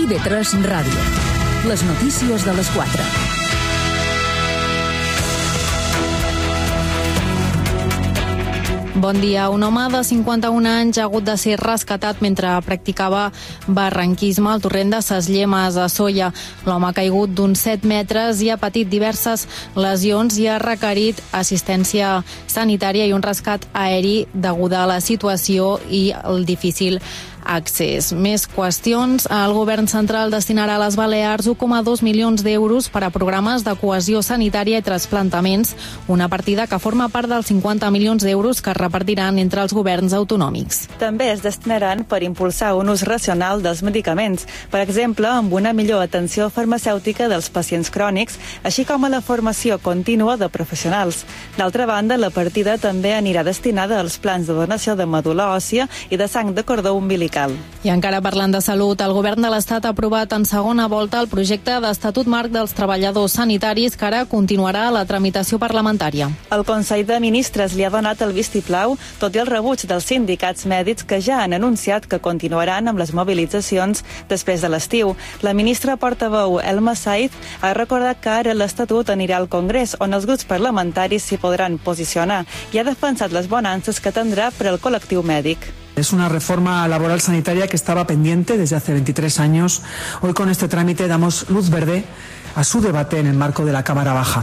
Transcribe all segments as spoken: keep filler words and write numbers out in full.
I V tres Ràdio. Les notícies de les quatre. Bon dia. Un home de cinquanta-un anys ha hagut de ser rescatat mentre practicava barranquisme al torrent de Ses Llemes, a Sóller. L'home ha caigut d'uns set metres i ha patit diverses lesions i ha requerit assistència sanitària i un rescat aeri deguda a la situació i el difícil accés. Més qüestions. El govern central destinarà a les Balears un coma dos milions d'euros per a programes de cohesió sanitària i trasplantaments, una partida que forma part dels cinquanta milions d'euros que es repartiran entre els governs autonòmics. També es destinaran per impulsar un ús racional dels medicaments, per exemple, amb una millor atenció farmacèutica dels pacients crònics, així com a la formació contínua de professionals. D'altra banda, la partida també anirà destinada als plans de donació de medul·la òssia i de sang de cordó umbilical. I encara parlant de salut, el govern de l'Estat ha aprovat en segona volta el projecte d'Estatut Marc dels Treballadors Sanitaris, que ara continuarà la tramitació parlamentària. El Consell de Ministres li ha donat el vistiplau, tot i el rebuig dels sindicats mèdics que ja han anunciat que continuaran amb les mobilitzacions després de l'estiu. La ministra portaveu Elma Said ha recordat que ara l'Estatut anirà al Congrés, on els grups parlamentaris s'hi podran posicionar, i ha defensat les bonances que tindrà per al col·lectiu mèdic. Es una reforma laboral sanitaria que estaba pendiente desde hace veintitrés años. Hoy con este trámite damos luz verde a su debate en el marco de la Cámara Baja.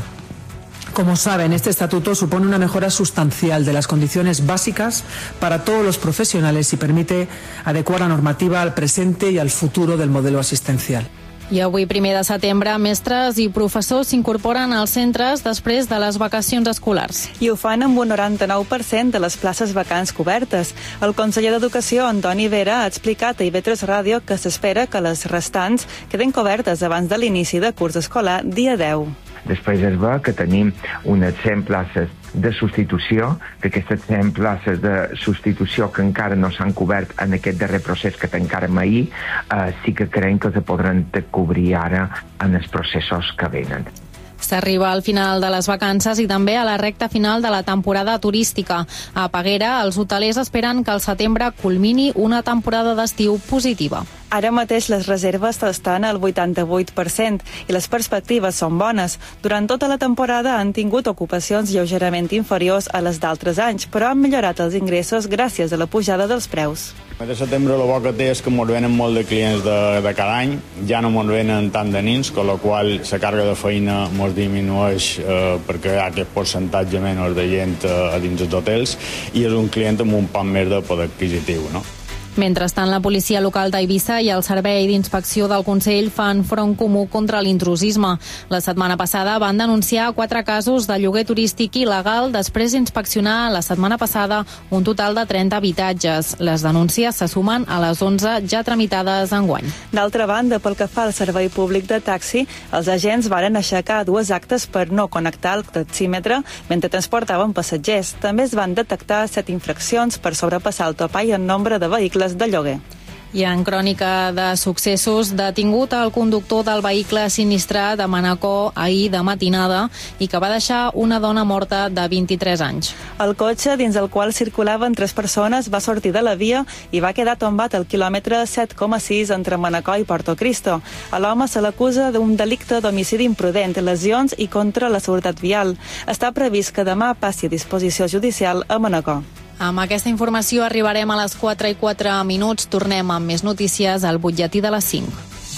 Como saben, este estatuto supone una mejora sustancial de las condiciones básicas para todos los profesionales y permite adecuar la normativa al presente y al futuro del modelo asistencial. I avui, primer de setembre, mestres i professors s'incorporen als centres després de les vacacions escolars. I ho fan amb un noranta-nou per cent de les places vacants cobertes. El conseller d'Educació, Antoni Vera, ha explicat a I V tres Ràdio que s'espera que les restants queden cobertes abans de l'inici de curs escolar dia deu. Després es veu que tenim unes cent places de substitució, que aquestes cent places de substitució que encara no s'han cobert en aquest darrer procés que tancarem ahir, eh, sí que creiem que els podran cobrir ara en els processos que venen. S'arriba al final de les vacances i també a la recta final de la temporada turística. A Peguera, els hotelers esperen que al setembre culmini una temporada d'estiu positiva. Ara mateix les reserves estan al vuitanta-vuit per cent i les perspectives són bones. Durant tota la temporada han tingut ocupacions lleugerament inferiors a les d'altres anys, però han millorat els ingressos gràcies a la pujada dels preus. A setembre el bo que té és que ens venen molt de clients de, de cada any, ja no ens venen tant de nins, amb la qual la càrrega de feina ens disminueix eh, perquè hi ha aquest percentatge menys de gent eh, a dins dels hotels i és un client amb un poc més de poder adquisitiu, no? Mentrestant, la policia local d'Eivissa i el Servei d'Inspecció del Consell fan front comú contra l'intrusisme. La setmana passada van denunciar quatre casos de lloguer turístic il·legal després d'inspeccionar la setmana passada un total de trenta habitatges. Les denúncies se sumen a les onze ja tramitades enguany. D'altra banda, pel que fa al servei públic de taxi, els agents varen aixecar dues actes per no connectar el taxímetre mentre transportaven passatgers. També es van detectar set infraccions per sobrepassar el topall en nombre de vehicles de lloguer. I en crònica de successos, detingut el conductor del vehicle sinistrat a Manacor ahir de matinada i que va deixar una dona morta de vint-i-tres anys. El cotxe, dins el qual circulaven tres persones, va sortir de la via i va quedar tombat al quilòmetre set coma sis entre Manacor i Porto Cristo. A l'home se l'acusa d'un delicte d'homicidi imprudent, lesions i contra la seguretat vial. Està previst que demà passi a disposició judicial a Manacor. Amb aquesta informació arribarem a les quatre i quatre minuts. Tornem amb més notícies al butlletí de les cinc.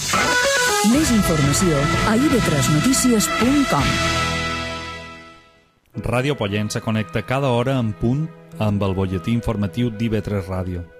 Més informació a i v tres notícies punt com. Ràdio Pollença connecta cada hora en punt amb el butlletí informatiu d'I V tres Ràdio.